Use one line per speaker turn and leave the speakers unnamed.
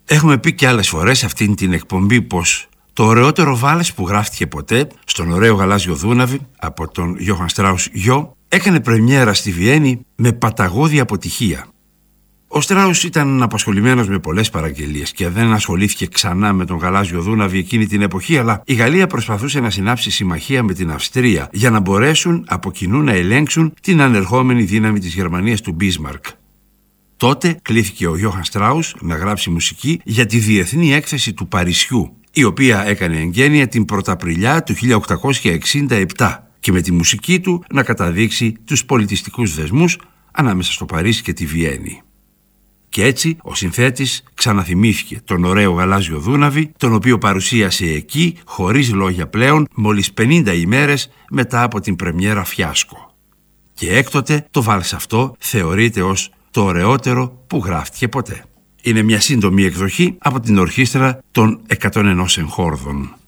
Έχουμε πει και άλλες φορές σε αυτήν την εκπομπή πως το ωραιότερο βάλες που γράφτηκε ποτέ, στον ωραίο γαλάζιο Δούναβι από τον Γιώχαν Στράους γιο, έκανε πρεμιέρα στη Βιέννη με παταγώδη αποτυχία. Ο Στράους ήταν απασχολημένος με πολλές παραγγελίες και δεν ασχολήθηκε ξανά με τον γαλάζιο Δούναβι εκείνη την εποχή, αλλά η Γαλλία προσπαθούσε να συνάψει συμμαχία με την Αυστρία για να μπορέσουν από κοινού να ελέγξουν την ανερχόμενη δύναμη της Γερμανίας του Μπίσμαρκ. Τότε κλήθηκε ο Γιώχαν Στράους να γράψει μουσική για τη Διεθνή Έκθεση του Παρισιού, η οποία έκανε εγγένεια την Πρωταπριλιά του 1867 και με τη μουσική του να καταδείξει τους πολιτιστικούς δεσμούς ανάμεσα στο Παρίσι και τη Βιέννη. Και έτσι ο συνθέτης ξαναθυμήθηκε τον ωραίο γαλάζιο Δούναβι, τον οποίο παρουσίασε εκεί χωρίς λόγια πλέον μόλις 50 ημέρες μετά από την πρεμιέρα φιάσκο. Και έκτοτε το βάλς αυτό θεωρείται ως το ωραιότερο που γράφτηκε ποτέ. Είναι μια σύντομη εκδοχή από την ορχήστρα των 101 Εγχόρδων.